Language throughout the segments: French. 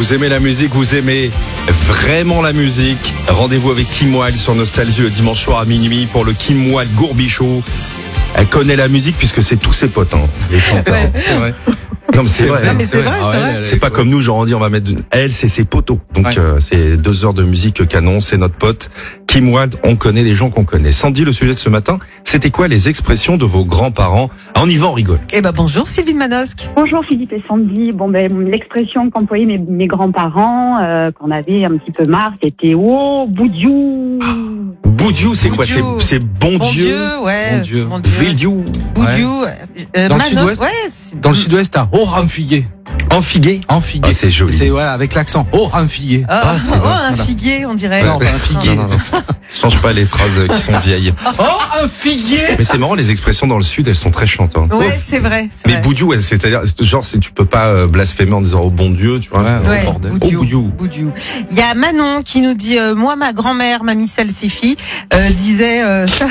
Vous aimez la musique, vous aimez vraiment la musique. Rendez-vous avec Kim Wilde sur Nostalgie le dimanche soir à minuit pour le Kim Wilde Gourbi Show. Elle connaît la musique puisque c'est tous ses potes, les chanteurs. Ouais, c'est vrai. Non, mais c'est vrai. Non, mais c'est vrai, Ah c'est ouais, vrai. C'est pas comme nous, genre on dit on va mettre elle, c'est ses potos. Donc Ouais. c'est 2 heures de musique canon, c'est notre pote Kim Wilde, on connaît les gens qu'on connaît. Sandy, le sujet de ce matin, c'était quoi les expressions de vos grands-parents? Ah, on y va, on rigole. Eh ben bonjour Sylvie de Manosque. Bonjour Philippe et Sandy. Bon l'expression qu'employaient mes grands-parents, qu'on avait un petit peu marre, c'était oh boudiou. Boudiou, c'est quoi? Boudiou. C'est bon Dieu. Ouais. Bon Dieu. Bon Dieu. Véliou. Boudiou. Dans le Manosque, sud-ouest ouais. Dans le sud-ouest, t'as oh ramfigué. Enfigué. Enfigué. Ah, c'est joli. C'est voilà, avec l'accent. Oh ramfigué. Ah, c'est oh, vrai. un figuier, on dirait. Non, pas un figuier. Non. Change pas les phrases qui sont vieilles. Oh un figuier. Mais c'est marrant, les expressions dans le sud, elles sont très chantantes. Ouais, c'est vrai. C'est Mais vrai. boudiou, c'est-à-dire, genre, tu peux pas blasphémer en disant oh bon Dieu, tu vois. Ouais, Ouais, bordel. Oh boudiou. Boudiou. Il y a Manon qui nous dit moi ma grand-mère mamie Salsifi disait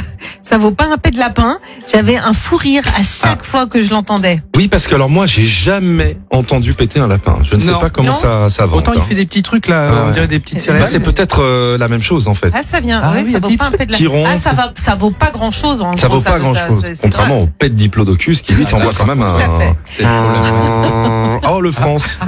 ça vaut pas un pet de lapin. J'avais un fou rire à chaque fois que je l'entendais. Oui, parce que alors moi, j'ai jamais entendu péter un lapin. Je ne sais Non. pas comment Non. ça va. Autant il fait des petits trucs là, Ah on ouais. dirait des petites Bah, céréales. Bah, c'est peut-être la même chose en fait. Ah ça vient. Ah ouais, oui, ça un vaut petit pas un pet de petit lapin. rond. Ah ça vaut pas grand-chose en Ça gros, vaut pas grand-chose. c'est Contrairement grave. au pet diplodocus qui lui s'envoie quand même Tout à fait. C'est le problème. Oh le France.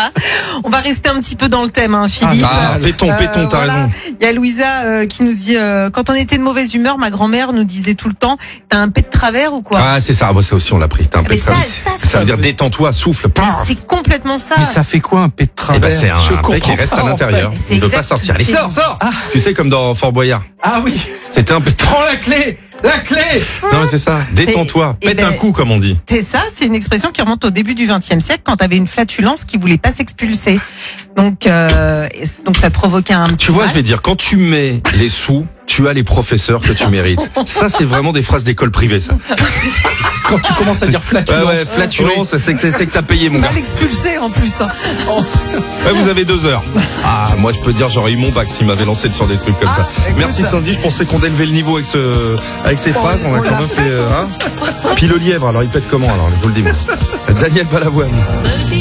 On va rester un petit peu dans le thème, hein, Philippe. Ah, péton, t'as voilà. raison. Il y a Louisa qui nous dit quand on était de mauvaise humeur, ma grand-mère nous disait tout le temps t'as un pet de travers ou quoi? Ah c'est ça, ça aussi on l'a pris. T'as un Mais pet de ça, travers. ça, Ça veut dire c'est- détends-toi, souffle. Mais c'est complètement ça. Mais ça fait quoi un pet de Eh travers? ben c'est Je un pet qui comprends reste pas, à en l'intérieur. fait. C'est Il veut pas exact- sortir. Allez, c'est- sors. Tu sais comme dans Fort Boyard. Ah oui. C'était un pet. Prends la clé. La clé. Non mais c'est ça. Détends-toi. Et Pète ben- un coup comme on dit. C'est ça, c'est une expression qui remonte au début du XXe siècle quand t'avais une flatulence qui voulait pas s'expulser. Donc ça te provoquait un petit Tu vois, mal. je vais dire, quand tu mets les sous, tu as les professeurs que tu mérites. Ça, c'est vraiment des phrases d'école privée, ça. Quand tu commences à dire flatulence. Ouais, flatulence, c'est que t'as payé, mon gars. Mal expulsé en plus. Hein. Ouais, vous avez 2 heures. Ah, moi, je peux dire, j'aurais eu mon bac s'il m'avait lancé sur des trucs comme ça. écoute. Merci Sandy, je pensais qu'on élevait le niveau avec ces phrases. On a quand même fait, Puis le lièvre, alors il pète comment, alors, je vous le dis, moi. Daniel Balavoine.